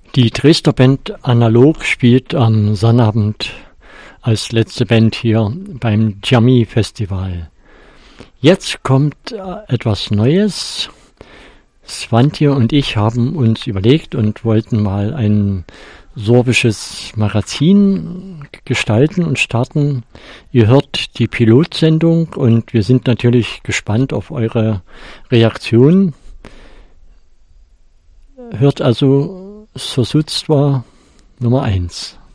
Die Dresdner Band Analog spielt am Sonnabend als letzte Band hier beim Jammy Festival. Jetzt kommt etwas Neues. Svante und ich haben uns überlegt und wollten mal ein sorbisches Magazin gestalten und starten. Ihr hört die Pilotsendung und wir sind natürlich gespannt auf eure Reaktion. Hört also Sosuztva Nummer 1.